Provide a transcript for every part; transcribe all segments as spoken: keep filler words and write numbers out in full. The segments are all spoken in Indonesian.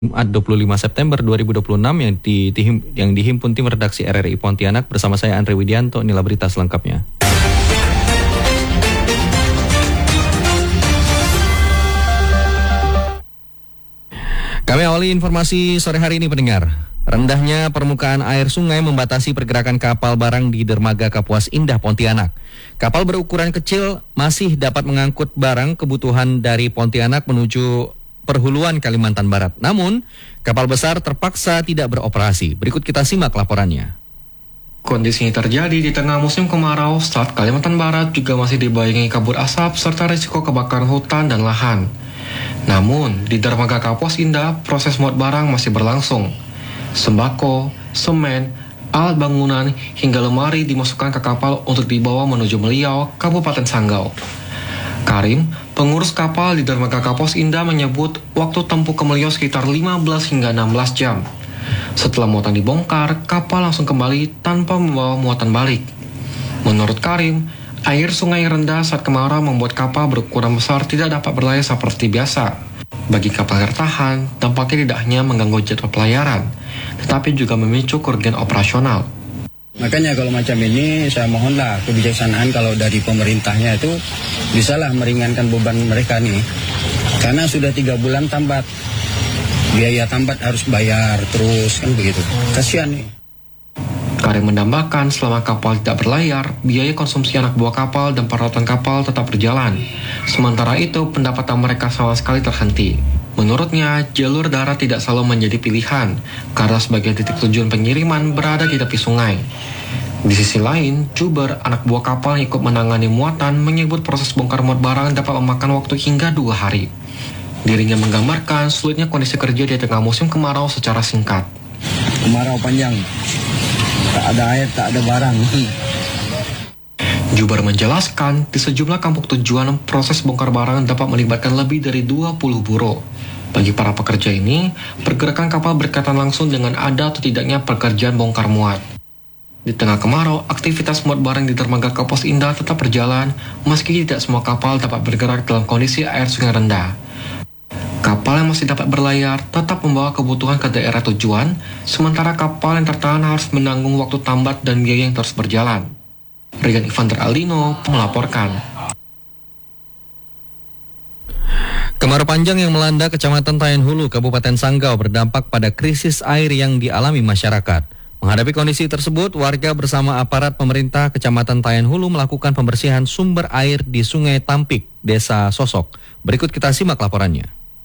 Jumat dua puluh lima September dua ribu dua puluh enam yang, di, dihim, yang dihimpun tim redaksi R R I Pontianak bersama saya Andre Widianto. Inilah berita selengkapnya. Kami awali informasi sore hari ini pendengar. Rendahnya permukaan air sungai membatasi pergerakan kapal barang di dermaga Kapuas Indah Pontianak. Kapal berukuran kecil masih dapat mengangkut barang kebutuhan dari Pontianak menuju Perhuluan Kalimantan Barat. Namun, kapal besar terpaksa tidak beroperasi. Berikut kita simak laporannya. Kondisi ini terjadi di tengah musim kemarau saat Kalimantan Barat juga masih dibayangi kabut asap serta risiko kebakaran hutan dan lahan. Namun, di dermaga Kapuas Indah, proses muat barang masih berlangsung. Sembako, semen, alat bangunan, hingga lemari dimasukkan ke kapal untuk dibawa menuju Meliau, Kabupaten Sanggau. Karim, pengurus kapal di dermaga Kapuas Indah menyebut waktu tempuh ke Meliau sekitar lima belas hingga enam belas jam. Setelah muatan dibongkar, kapal langsung kembali tanpa membawa muatan balik. Menurut Karim, air sungai rendah saat kemarau membuat kapal berukuran besar tidak dapat berlayar seperti biasa. Bagi kapal air tahan, dampaknya tidak hanya mengganggu jadwal pelayaran, tetapi juga memicu kerugian operasional. Makanya kalau macam ini saya mohonlah kebijaksanaan kalau dari pemerintahnya itu bisalah meringankan beban mereka nih. Karena sudah tiga bulan tambat, biaya tambat harus bayar terus kan begitu. Kasihan nih. Karim menambahkan selama kapal tidak berlayar, biaya konsumsi anak buah kapal dan perawatan kapal tetap berjalan. Sementara itu pendapatan mereka sama sekali terhenti. Menurutnya, jalur darat tidak selalu menjadi pilihan, karena sebagian titik tujuan pengiriman berada di tepi sungai. Di sisi lain, Juber, anak buah kapal yang ikut menangani muatan, menyebut proses bongkar muat barang dapat memakan waktu hingga dua hari. Dirinya menggambarkan sulitnya kondisi kerja di tengah musim kemarau secara singkat. Kemarau panjang, tak ada air, tak ada barang. Juber menjelaskan, di sejumlah kampung tujuan proses bongkar barang dapat melibatkan lebih dari dua puluh buruh. Bagi para pekerja ini, pergerakan kapal berkaitan langsung dengan ada atau tidaknya pekerjaan bongkar muat. Di tengah kemarau, aktivitas muat barang di dermaga Kapuas Indah tetap berjalan, meski tidak semua kapal dapat bergerak dalam kondisi air sungai rendah. Kapal yang masih dapat berlayar tetap membawa kebutuhan ke daerah tujuan, sementara kapal yang tertahan harus menanggung waktu tambat dan biaya yang terus berjalan. Regan Ivander Aldino melaporkan. Kemarau panjang yang melanda Kecamatan Tayan Hulu, Kabupaten Sanggau berdampak pada krisis air yang dialami masyarakat. Menghadapi kondisi tersebut, warga bersama aparat pemerintah Kecamatan Tayan Hulu melakukan pembersihan sumber air di Sungai Tampik, Desa Sosok. Berikut kita simak laporannya.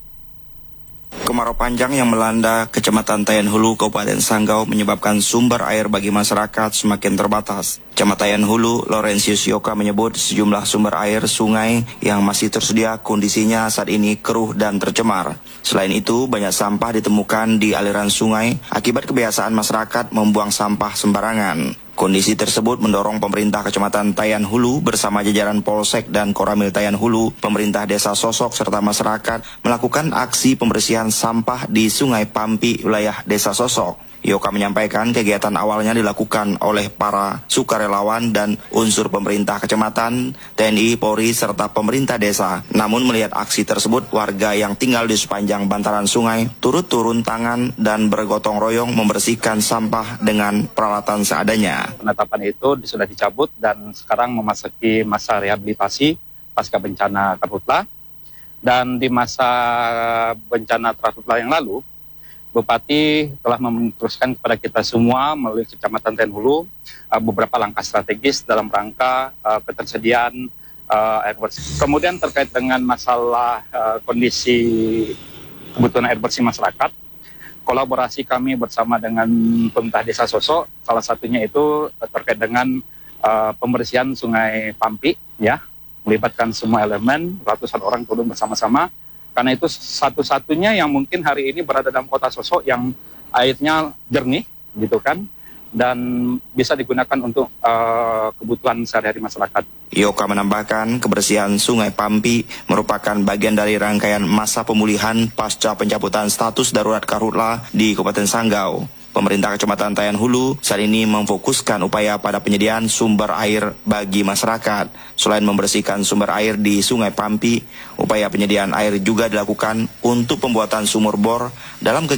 Kemarau panjang yang melanda Kecamatan Tayan Hulu, Kabupaten Sanggau menyebabkan sumber air bagi masyarakat semakin terbatas. Camat Tayan Hulu, Laurentius Yoka menyebut sejumlah sumber air sungai yang masih tersedia kondisinya saat ini keruh dan tercemar. Selain itu, banyak sampah ditemukan di aliran sungai akibat kebiasaan masyarakat membuang sampah sembarangan. Kondisi tersebut mendorong pemerintah Kecamatan Tayan Hulu bersama jajaran Polsek dan Koramil Tayan Hulu, pemerintah Desa Sosok serta masyarakat melakukan aksi pembersihan sampah di Sungai Pampi, wilayah Desa Sosok. Yoka menyampaikan kegiatan awalnya dilakukan oleh para sukarelawan dan unsur pemerintah kecamatan, T N I, Polri, serta pemerintah desa. Namun melihat aksi tersebut, warga yang tinggal di sepanjang bantaran sungai turut turun tangan dan bergotong royong membersihkan sampah dengan peralatan seadanya. Penetapan itu sudah dicabut dan sekarang memasuki masa rehabilitasi pasca bencana karhutla. Dan di masa bencana karhutla yang lalu, Bupati telah memutuskan kepada kita semua melalui Kecamatan Tayan Hulu uh, beberapa langkah strategis dalam rangka uh, ketersediaan uh, air bersih. Kemudian terkait dengan masalah uh, kondisi kebutuhan air bersih masyarakat, kolaborasi kami bersama dengan pemerintah Desa Sosok, salah satunya itu uh, terkait dengan uh, pembersihan Sungai Pampi, ya, melibatkan semua elemen, ratusan orang turun bersama-sama. Karena itu satu-satunya yang mungkin hari ini berada dalam kota Sosok yang airnya jernih, gitu kan, dan bisa digunakan untuk uh, kebutuhan sehari-hari masyarakat. Yoka menambahkan kebersihan Sungai Pampi merupakan bagian dari rangkaian masa pemulihan pasca pencabutan status darurat karhutla di Kabupaten Sanggau. Pemerintah Kecamatan Tayan Hulu saat ini memfokuskan upaya pada penyediaan sumber air bagi masyarakat. Selain membersihkan sumber air di Sungai Pampi, upaya penyediaan air juga dilakukan untuk pembuatan sumur bor dalam kegiatan